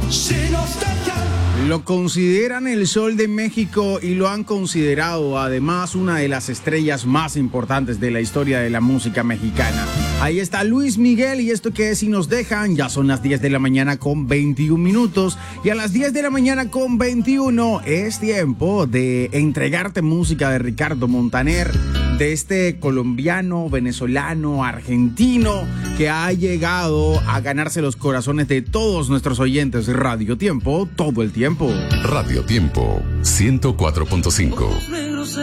Lo consideran el Sol de México y lo han considerado además una de las estrellas más importantes de la historia de la música mexicana. Ahí está Luis Miguel y esto que es Si Nos Dejan. Ya son las 10 de la mañana con 21 minutos y a las 10 de la mañana con 21 es tiempo de entregarte música de Ricardo Montaner, de este colombiano, venezolano, argentino que ha llegado a ganarse los corazones de todos nuestros oyentes. Radio Tiempo, todo el tiempo. Radio Tiempo 104.5.